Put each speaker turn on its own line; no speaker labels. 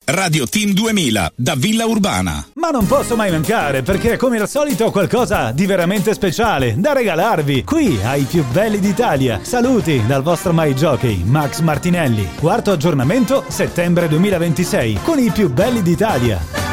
Radio Team 2000 da Villa Urbana.
Ma non posso mai mancare perché come al solito ho qualcosa di veramente speciale da regalarvi qui ai più belli d'Italia. Saluti dal vostro My Jockey Max Martinelli. Quarto aggiornamento settembre 2026 con i più belli d'Italia.